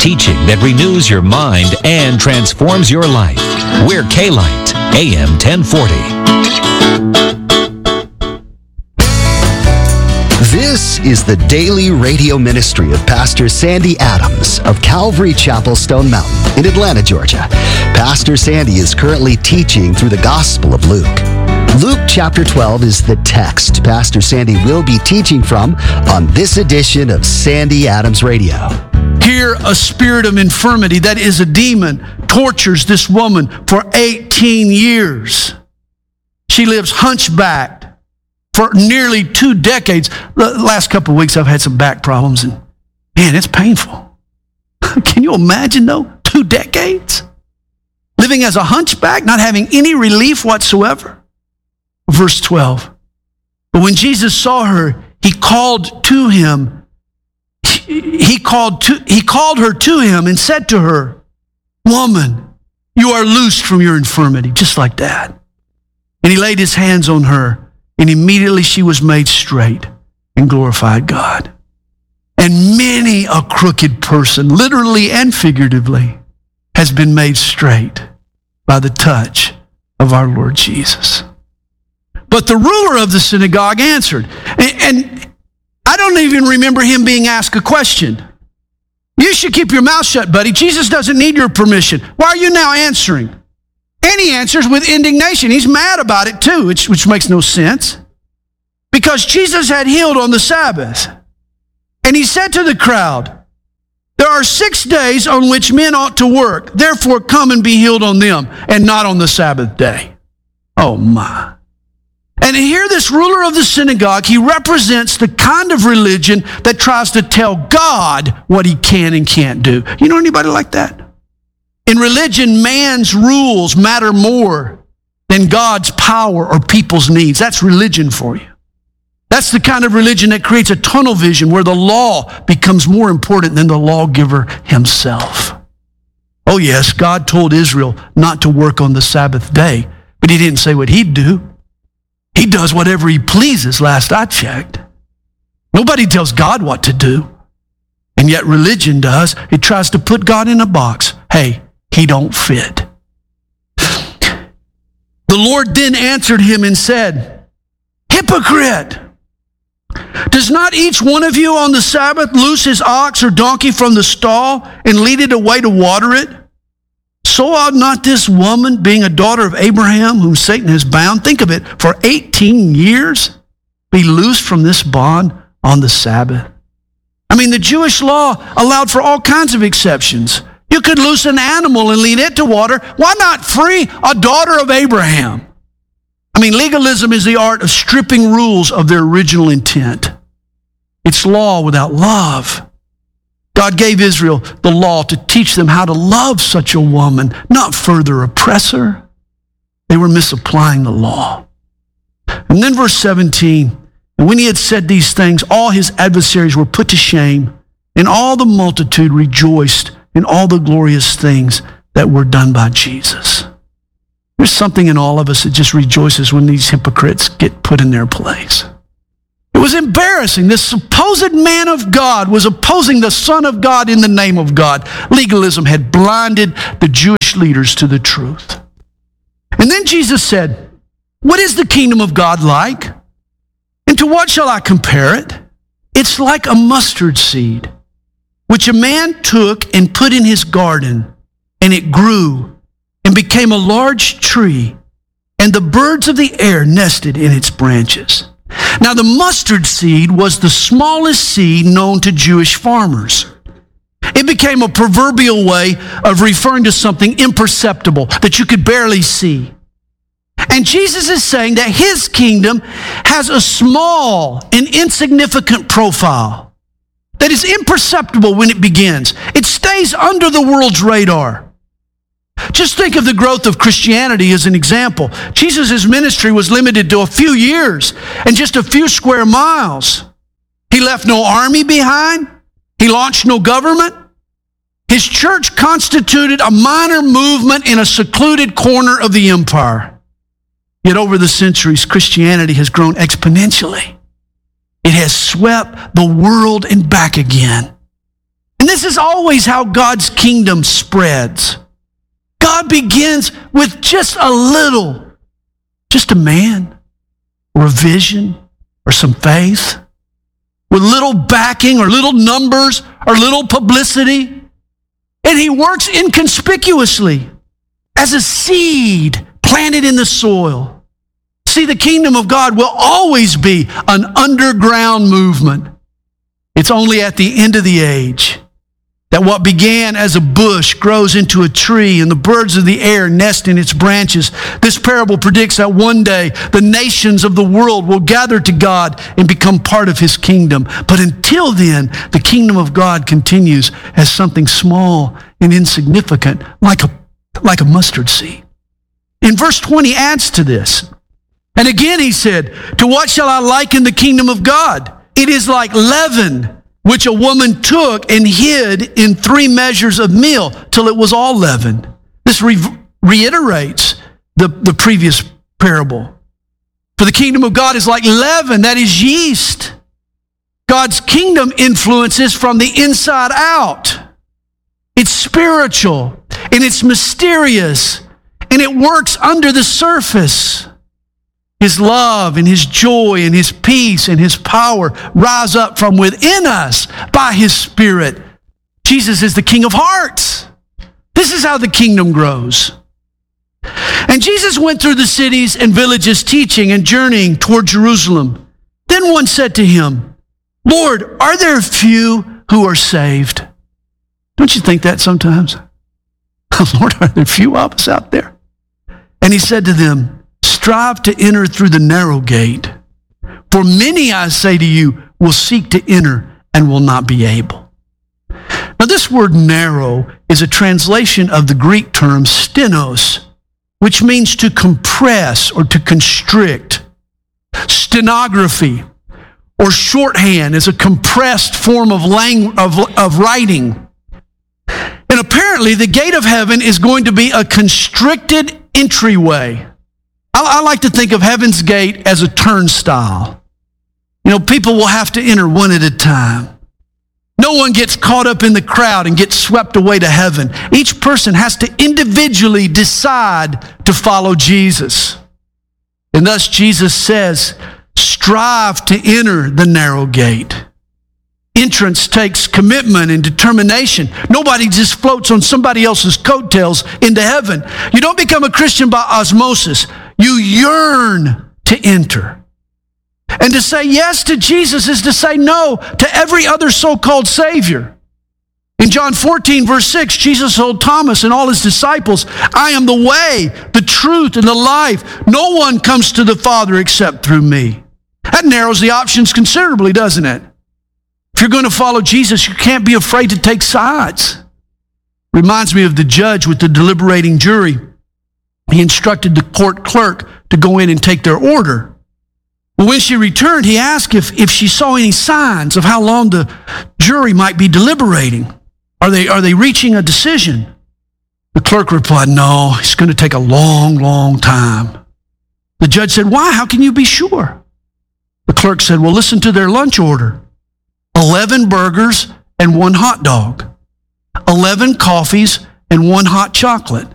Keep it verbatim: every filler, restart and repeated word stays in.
teaching that renews your mind and transforms your life. We're K-Light, A M ten forty. This is the daily radio ministry of Pastor Sandy Adams of Calvary Chapel, Stone Mountain in Atlanta, Georgia. Pastor Sandy is currently teaching through the Gospel of Luke. Luke chapter twelve is the text Pastor Sandy will be teaching from on this edition of Sandy Adams Radio. Here, a spirit of infirmity, that is a demon, tortures this woman for eighteen years. She lives hunchbacked for nearly two decades. The last couple of weeks, I've had some back problems, and man, it's painful. Can you imagine, though? Two decades? Living as a hunchback, not having any relief whatsoever. Verse twelve. But when Jesus saw her, he called to him. He called to, he called her to him and said to her, "Woman, you are loosed from your infirmity," just like that. And he laid his hands on her, and immediately she was made straight and glorified God. And many a crooked person, literally and figuratively, has been made straight by the touch of our Lord Jesus. But the ruler of the synagogue answered, and, and I don't even remember him being asked a question. You should keep your mouth shut, buddy. Jesus doesn't need your permission. Why are you now answering? And he answers with indignation. He's mad about it too, which, which makes no sense. Because Jesus had healed on the Sabbath. And he said to the crowd, "There are six days on which men ought to work. Therefore come and be healed on them, and not on the Sabbath day." Oh my. And here this ruler of the synagogue, he represents the kind of religion that tries to tell God what he can and can't do. You know anybody like that? In religion, man's rules matter more than God's power or people's needs. That's religion for you. That's the kind of religion that creates a tunnel vision where the law becomes more important than the lawgiver himself. Oh yes, God told Israel not to work on the Sabbath day, but he didn't say what he'd do. He does whatever he pleases, last I checked. Nobody tells God what to do. And yet religion does. It tries to put God in a box. Hey, he don't fit. The Lord then answered him and said, "Hypocrite! Does not each one of you on the Sabbath loose his ox or donkey from the stall and lead it away to water it? So ought not this woman, being a daughter of Abraham, whom Satan has bound," think of it, "for eighteen years, be loosed from this bond on the Sabbath?" I mean, the Jewish law allowed for all kinds of exceptions. You could loose an animal and lead it to water. Why not free a daughter of Abraham? I mean, legalism is the art of stripping rules of their original intent. It's law without love. God gave Israel the law to teach them how to love such a woman, not further oppress her. They were misapplying the law. And then verse seventeen, "And when he had said these things, all his adversaries were put to shame, and all the multitude rejoiced in all the glorious things that were done by Jesus." There's something in all of us that just rejoices when these hypocrites get put in their place. It was embarrassing. This supposed man of God was opposing the Son of God in the name of God. Legalism had blinded the Jewish leaders to the truth. And then Jesus said, "What is the kingdom of God like? And to what shall I compare it? It's like a mustard seed, which a man took and put in his garden, and it grew and became a large tree, and the birds of the air nested in its branches." Now, the mustard seed was the smallest seed known to Jewish farmers. It became a proverbial way of referring to something imperceptible that you could barely see. And Jesus is saying that his kingdom has a small and insignificant profile that is imperceptible when it begins. It stays under the world's radar. Just think of the growth of Christianity as an example. Jesus' ministry was limited to a few years and just a few square miles. He left no army behind. He launched no government. His church constituted a minor movement in a secluded corner of the empire. Yet over the centuries, Christianity has grown exponentially. It has swept the world and back again. And this is always how God's kingdom spreads. God begins with just a little, just a man or a vision or some faith, with little backing or little numbers or little publicity. And he works inconspicuously as a seed planted in the soil. See, the kingdom of God will always be an underground movement. It's only at the end of the age that what began as a bush grows into a tree and the birds of the air nest in its branches. This parable predicts that one day the nations of the world will gather to God and become part of his kingdom. But until then, the kingdom of God continues as something small and insignificant, like a, like a mustard seed. In verse twenty adds to this. And again he said, to what shall I liken the kingdom of God? It is like leaven, which a woman took and hid in three measures of meal till it was all leavened. This re- reiterates the, the previous parable. For the kingdom of God is like leaven, that is yeast. God's kingdom influences from the inside out. It's spiritual and it's mysterious and it works under the surface. His love and his joy and his peace and his power rise up from within us by his Spirit. Jesus is the King of hearts. This is how the kingdom grows. And Jesus went through the cities and villages teaching and journeying toward Jerusalem. Then one said to him, Lord, are there few who are saved? Don't you think that sometimes? Lord, are there few of us out there? And he said to them, strive to enter through the narrow gate. For many, I say to you, will seek to enter and will not be able. Now, this word narrow is a translation of the Greek term stenos, which means to compress or to constrict. Stenography or shorthand is a compressed form of, lang- of, of writing. And apparently, the gate of heaven is going to be a constricted entryway. I like to think of Heaven's Gate as a turnstile. You know, people will have to enter one at a time. No one gets caught up in the crowd and gets swept away to heaven. Each person has to individually decide to follow Jesus. And thus Jesus says, strive to enter the narrow gate. Entrance takes commitment and determination. Nobody just floats on somebody else's coattails into heaven. You don't become a Christian by osmosis. You yearn to enter. And to say yes to Jesus is to say no to every other so-called Savior. In John fourteen, verse six, Jesus told Thomas and all his disciples, I am the way, the truth, and the life. No one comes to the Father except through me. That narrows the options considerably, doesn't it? If you're going to follow Jesus, you can't be afraid to take sides. Reminds me of the judge with the deliberating jury. He instructed the court clerk to go in and take their order. Well, when she returned, he asked if, if she saw any signs of how long the jury might be deliberating. Are they, are they reaching a decision? The clerk replied, no, it's going to take a long, long time. The judge said, why? How can you be sure? The clerk said, well, listen to their lunch order. eleven burgers and one hot dog. eleven coffees and one hot chocolate.